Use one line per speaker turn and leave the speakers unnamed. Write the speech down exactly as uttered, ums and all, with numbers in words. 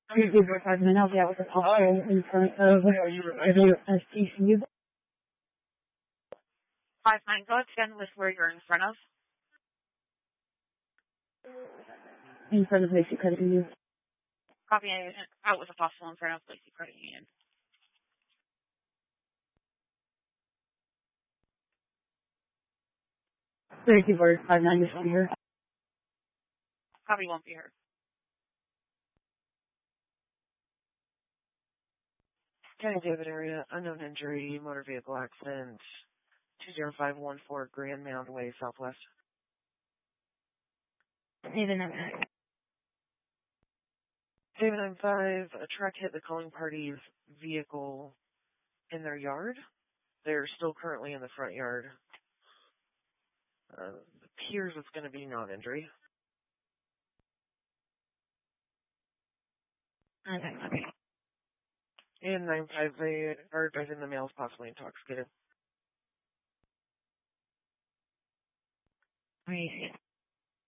Three two four five nine. I'll be out with a call in front of S T C U.
Five nine. Go again with where you're in front of.
In front of Lacey Credit Union.
Copy out with a possible in front of Lacey Credit Union.
Three two four five nine is on here.
Copy won't be heard.
County David area, unknown injury, motor vehicle accident, two zero five one four Grand Mound Way, Southwest.
David nine
David nine five, a truck hit the calling party's vehicle in their yard. They're still currently in the front yard. Uh, appears it's going to be non-injury.
Okay.
And nine five, they are advising the male is possibly intoxicated.
Right.